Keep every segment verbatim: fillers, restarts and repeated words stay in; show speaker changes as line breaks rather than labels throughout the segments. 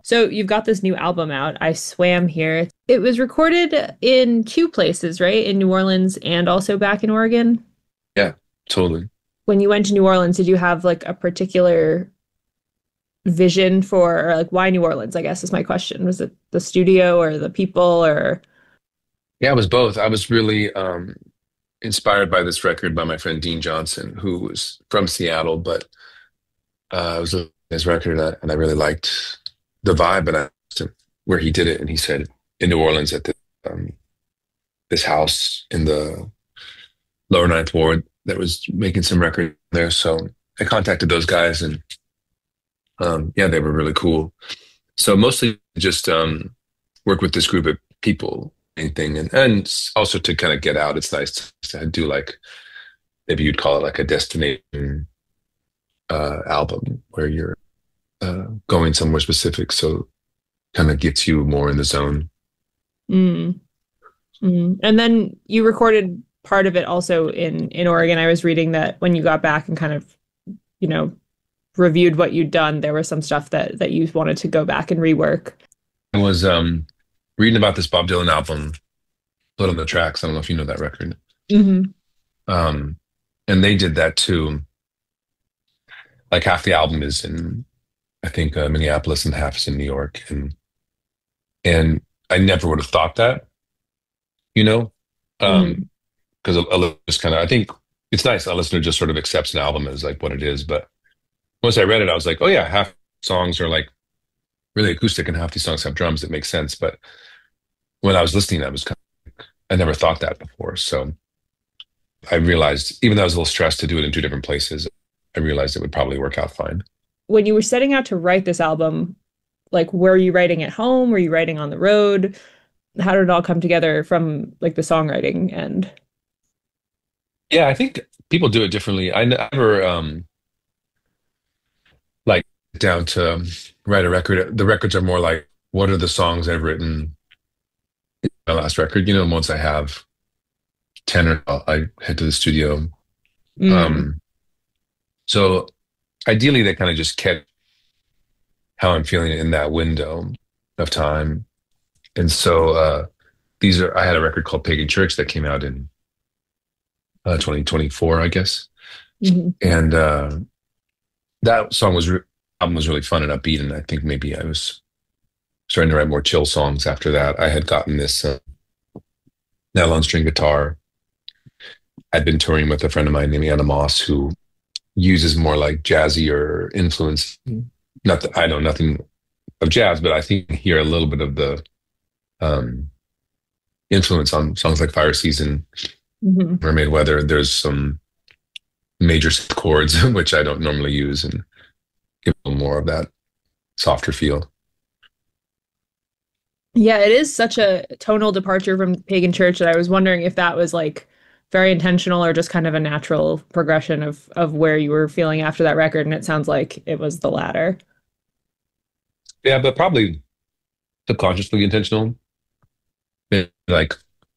So you've got this new album out, I Swam Here. It was recorded in two places, right? In New Orleans and also back in Oregon.
Yeah, totally.
When you went to New Orleans, did you have like a particular vision for, or like why New Orleans, I guess is my question. Was it the studio or the people or
Yeah, it was both. I was really um, inspired by this record by my friend Dean Johnson, who was from Seattle, but uh, I was looking at his record and I, and I really liked the vibe. And I asked him where he did it, and he said in New Orleans at the, um, this house in the lower ninth ward that was making some record there. So I contacted those guys, and um, yeah, they were really cool. So mostly just um, work with this group of people, anything, and and also to kind of get out. It's nice to do like maybe you'd call it like a destination uh, album where you're uh, going somewhere specific, so kind of gets you more in the zone.
mm, mm. And then you recorded part of it also in in Oregon. I was reading that when you got back and kind of, you know, reviewed what you'd done, there was some stuff that that you wanted to go back and rework.
I was um, reading about this Bob Dylan album, Blood on the Tracks. I don't know if you know that record.
Hmm.
Um, and they did that too. Like half the album is in, I think, uh, Minneapolis and half is in New York. And and I never would have thought that, you know,
Hmm.
um, because a, a just kind of, I think it's nice. A listener just sort of accepts an album as like what it is. But once I read it, I was like, oh yeah, half songs are like really acoustic and half these songs have drums. It makes sense. But when I was listening, I was kind of, I never thought that before. So I realized, even though I was a little stressed to do it in two different places, I realized it would probably work out fine.
When you were setting out to write this album, like were you writing at home? Were you writing on the road? How did it all come together from like the songwriting end?
Yeah, I think people do it differently. I never um like down to um, write a record. The records are more like, what are the songs I've written in my last record? You know, once I have ten or I head to the studio.
Mm.
Um, so ideally they kind of just catch how I'm feeling in that window of time. And so uh these are I had a record called Pagan Church that came out in uh, twenty twenty-four, I guess.
Mhm.
And uh that song was re album was really fun and upbeat, and I think maybe I was starting to write more chill songs after that. I had gotten this uh, nylon string guitar. I'd been touring with a friend of mine named Anna Moss, who uses more like jazzier influence. Not that I know nothing of jazz, but I think hear a little bit of the um, influence on songs like Fire Season,
Mhm.
Mermaid Weather. There's some major chords, which I don't normally use, and give a little more of that softer feel.
Yeah, it is such a tonal departure from Pagan Church that I was wondering if that was like very intentional or just kind of a natural progression of of where you were feeling after that record, and it sounds like it was the latter.
Yeah, but probably subconsciously intentional. Maybe, like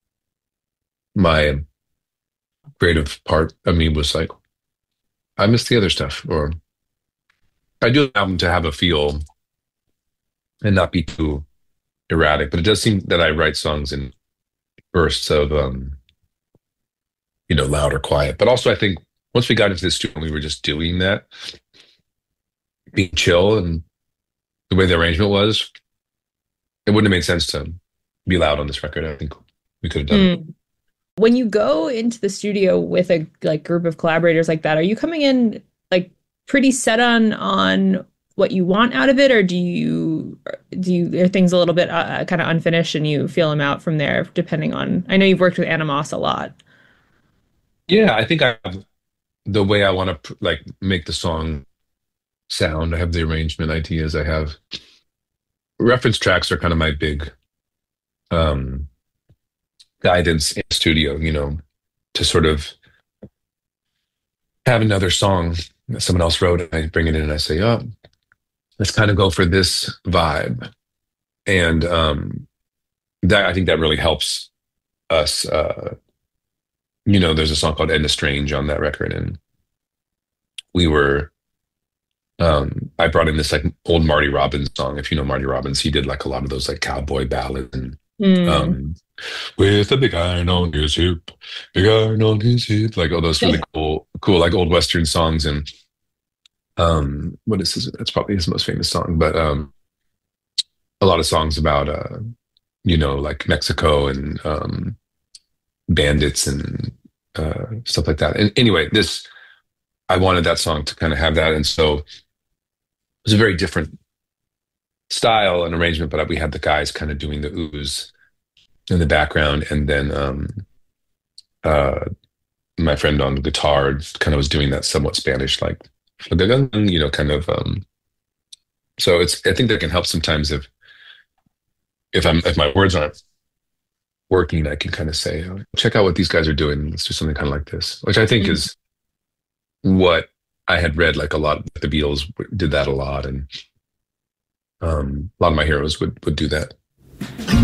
my creative part of me was like, I miss the other stuff, or I do an album to have a feel and not be too erratic. But it does seem that I write songs in bursts of, um, you know, loud or quiet. But also, I think once we got into the studio, we were just doing that, being chill, and the way the arrangement was, it wouldn't have made sense to be loud on this record. I think we could have done it.
Mm. When you go into the studio with a like group of collaborators like that, are you coming in like pretty set on on what you want out of it, or do you do you are things a little bit uh, kind of unfinished and you feel them out from there, depending on, I know you've worked with Anna Moss a lot.
Yeah, I think I have the way I want to like make the song sound. I have the arrangement ideas. I have reference tracks are kind of my big um guidance in studio, you know, to sort of have another song that someone else wrote, and I bring it in and I say, oh, let's kind of go for this vibe. And um that I think that really helps us. Uh, you know, there's a song called Edna Strange on that record, and we were um, I brought in this like old Marty Robbins song. If you know Marty Robbins, he did like a lot of those like cowboy ballads and
Mm.
um, with a big iron on his hip, big iron on his hip, like all those really cool, cool like old Western songs. And um, what is his? That's probably his most famous song, but um, a lot of songs about uh, you know, like Mexico and um, bandits and uh, stuff like that. And anyway, this I wanted that song to kind of have that, and so it was a very different style and arrangement. But we had the guys kind of doing the ooze in the background, and then um, uh, my friend on guitar kind of was doing that somewhat Spanish, like you know, kind of. Um, so it's I think that can help sometimes if if I'm if my words aren't working, I can kind of say, oh, check out what these guys are doing. Let's do something kind of like this, which I think
Mm.
is what I had read. Like a lot, the Beatles did that a lot, and um, a lot of my heroes would would do that.